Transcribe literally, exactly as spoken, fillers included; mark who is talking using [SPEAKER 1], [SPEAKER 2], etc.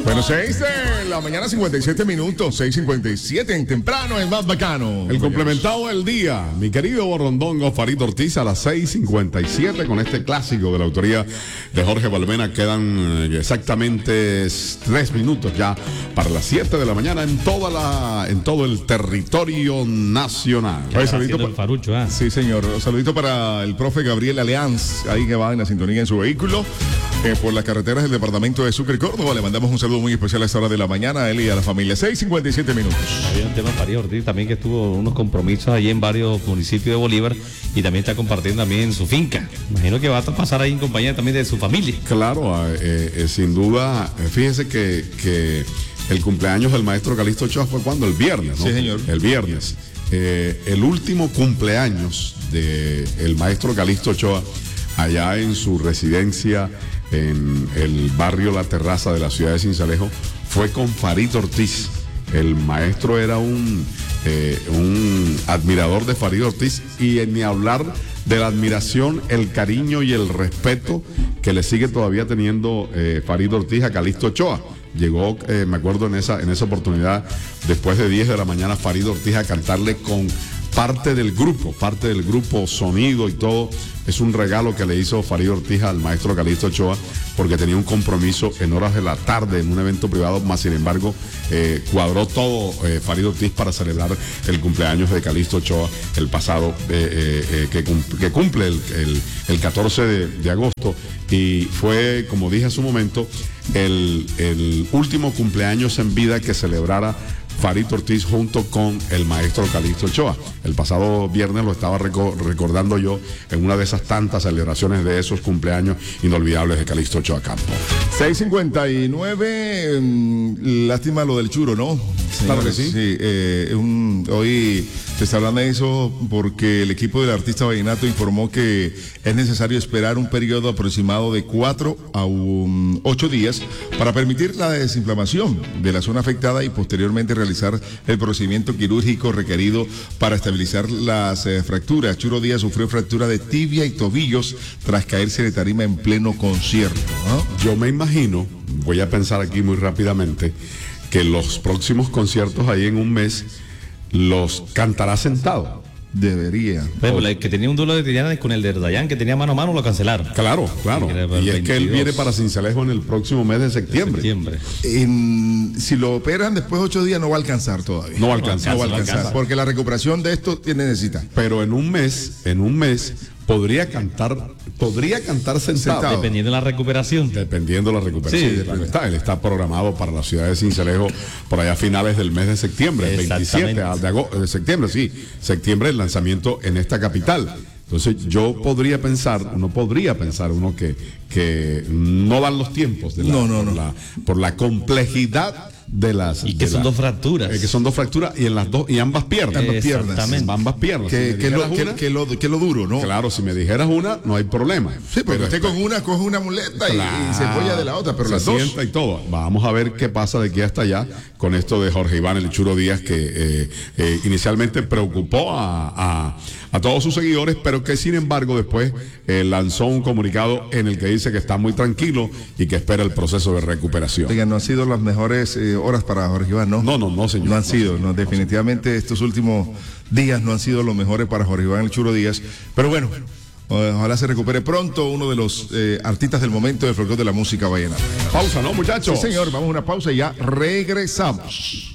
[SPEAKER 1] Bueno, seis de la mañana, cincuenta y siete minutos, seis cincuenta y siete en temprano, es más bacano.
[SPEAKER 2] El complementado del día, mi querido Borrondongo Farid Ortiz a las seis cincuenta y siete con este clásico de la autoría de Jorge Balmena. Quedan exactamente tres minutos ya para las siete de la mañana en toda la, en todo el territorio nacional.
[SPEAKER 1] Oye, saludito
[SPEAKER 3] el farucho, ¿eh?
[SPEAKER 1] Sí, señor. Un saludito para el profe Gabriel Aleanz, ahí que va en la sintonía en su vehículo. Eh, por las carreteras del departamento de Sucre, Córdoba. Le mandamos un saludo muy especial a esta hora de la mañana a él y a la familia. seis cincuenta y siete minutos.
[SPEAKER 3] Había un tema Farid Ortiz también, que tuvo unos compromisos allí en varios municipios de Bolívar y también está compartiendo también su finca. Imagino que va a pasar ahí en compañía también de su familia.
[SPEAKER 2] Claro, eh, eh, sin duda. Fíjese que, que el cumpleaños del maestro Calixto Ochoa fue cuando, el viernes, ¿no?
[SPEAKER 1] Sí, señor.
[SPEAKER 2] El viernes. Eh, el último cumpleaños del maestro Calixto Ochoa allá en su residencia en el barrio La Terraza de la ciudad de Sincelejo fue con Farid Ortiz. El maestro era un, eh, un admirador de Farid Ortiz, y ni hablar de la admiración, el cariño y el respeto que le sigue todavía teniendo eh, Farid Ortiz a Calixto Ochoa. Llegó, eh, me acuerdo en esa, en esa oportunidad, después de diez de la mañana, Farid Ortiz a cantarle con parte del grupo, parte del grupo sonido y todo. Es un regalo que le hizo Farid Ortiz al maestro Calixto Ochoa, porque tenía un compromiso en horas de la tarde en un evento privado, más sin embargo eh, cuadró todo eh, Farid Ortiz para celebrar el cumpleaños de Calixto Ochoa el pasado, eh, eh, que, que cumple el, el, el catorce de, de agosto, y fue, como dije hace un momento, el, el último cumpleaños en vida que celebrara Farid Ortiz junto con el maestro Calixto Ochoa. El pasado viernes lo estaba recordando yo en una de esas tantas celebraciones de esos cumpleaños inolvidables de Calixto Ochoa Campo.
[SPEAKER 1] seis cincuenta y nueve, mmm, lástima lo del churo, ¿no?
[SPEAKER 2] Claro que sí.
[SPEAKER 1] Sí, eh, un, hoy se está hablando de eso porque el equipo del artista vallenato informó que es necesario esperar un periodo aproximado de cuatro a um, ocho días para permitir la desinflamación de la zona afectada y posteriormente realizar el procedimiento quirúrgico requerido para estabilizar las eh, fracturas. Churo Díaz sufrió fractura de tibia y tobillos tras caerse de tarima en pleno concierto, ¿no?
[SPEAKER 2] Yo me imagino, voy a pensar aquí muy rápidamente, que los próximos conciertos ahí en un mes los cantará sentado.
[SPEAKER 1] Debería.
[SPEAKER 3] Pero el que tenía un duelo de Tiriana con el de Dayan, que tenía mano a mano, lo cancelaron.
[SPEAKER 2] Claro, claro. Y es que él viene para Sincelejo en el próximo mes de septiembre.
[SPEAKER 3] De septiembre.
[SPEAKER 1] En, si lo operan después de ocho días, no va a alcanzar todavía.
[SPEAKER 2] No va a alcanzar.
[SPEAKER 1] No va a alcanzar,
[SPEAKER 3] alcanza.
[SPEAKER 1] porque la recuperación de esto tiene necesita.
[SPEAKER 2] Pero en un mes, en un mes, podría cantar, podría cantar sentado.
[SPEAKER 1] Sentado.
[SPEAKER 3] Dependiendo de la recuperación.
[SPEAKER 2] Dependiendo de la recuperación.
[SPEAKER 3] Sí,
[SPEAKER 2] Claro está, él está programado para la ciudad de Cincelejo por allá a finales del mes de septiembre, veintisiete de, agosto, de septiembre, sí, septiembre el lanzamiento en esta capital. Entonces yo podría pensar, uno podría pensar uno que, que no dan los tiempos de la,
[SPEAKER 1] no, no,
[SPEAKER 2] por,
[SPEAKER 1] no.
[SPEAKER 2] La, por la complejidad de las
[SPEAKER 3] Y que
[SPEAKER 2] de
[SPEAKER 3] son
[SPEAKER 2] la,
[SPEAKER 3] dos fracturas.
[SPEAKER 2] eh, que son dos fracturas y en las dos y ambas piernas.
[SPEAKER 1] Ambas piernas.
[SPEAKER 3] Exactamente.
[SPEAKER 2] Ambas piernas.
[SPEAKER 1] Que,
[SPEAKER 2] Si me
[SPEAKER 1] que, lo,
[SPEAKER 2] dijeras
[SPEAKER 1] que,
[SPEAKER 2] una,
[SPEAKER 1] que lo, que lo duro, ¿no?
[SPEAKER 2] claro, si me dijeras una, no hay problema.
[SPEAKER 1] Sí, porque usted
[SPEAKER 2] después-
[SPEAKER 1] con una coge una muleta y-
[SPEAKER 2] Claro,
[SPEAKER 1] y, se apoya de la otra, pero
[SPEAKER 2] se
[SPEAKER 1] las dos.
[SPEAKER 2] sienta y todo. Vamos a ver qué pasa de aquí hasta allá con esto de Jorge Iván El Churo Díaz, que eh, eh, inicialmente preocupó a, a, a todos sus seguidores, pero que sin embargo después eh, lanzó un comunicado en el que dice que está muy tranquilo y que espera el proceso de recuperación.
[SPEAKER 1] Oiga, no han sido las mejores eh, horas para Jorge Iván, ¿no?
[SPEAKER 2] No, no, no, señor.
[SPEAKER 1] No han sido, no, definitivamente estos últimos días no han sido los mejores para Jorge Iván El Churo Díaz. Pero bueno, ojalá se recupere pronto, uno de los eh, artistas del momento del folclore de la música vallenata.
[SPEAKER 2] Pausa, ¿no, muchachos?
[SPEAKER 1] Sí, señor, vamos a una pausa y ya regresamos.